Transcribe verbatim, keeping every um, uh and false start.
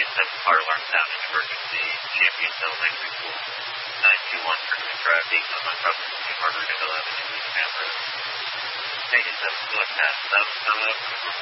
seven car alarm sound in emergency. Championville Electric School. nine two one Tournament Drive, eight on my property, two Hardwick eleven, East Camera. Negative seven, go ahead, seven,